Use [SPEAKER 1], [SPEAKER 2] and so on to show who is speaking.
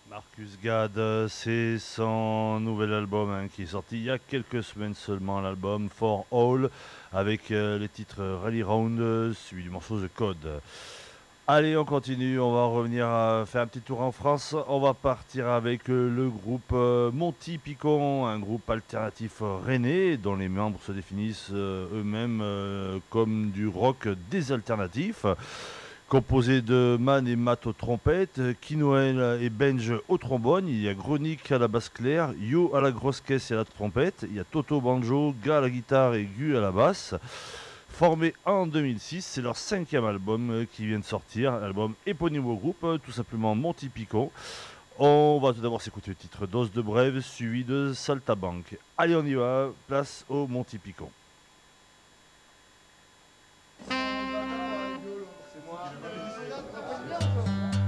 [SPEAKER 1] Marcus Gad, c'est son nouvel album qui est sorti il y a quelques semaines seulement, l'album For All, avec les titres Rally Round, suivi du morceau The Code. Allez, on continue, on va revenir faire un petit tour en France. On va partir avec le groupe Monty Picon, un groupe alternatif rennais dont les membres se définissent eux-mêmes comme du rock des alternatifs. Composé de Man et Matt aux trompettes, Kinoel et Benj au trombone, il y a Gronick à la basse claire, Yo à la grosse caisse et à la trompette, il y a Toto au banjo, Ga à la guitare et Gu à la basse. Formé en 2006, c'est leur cinquième album qui vient de sortir, album éponyme au groupe, tout simplement Monty Picon. On va tout d'abord s'écouter le titre Dose de Brève, suivi de Saltabank. Allez, on y va, place au Monty Picon.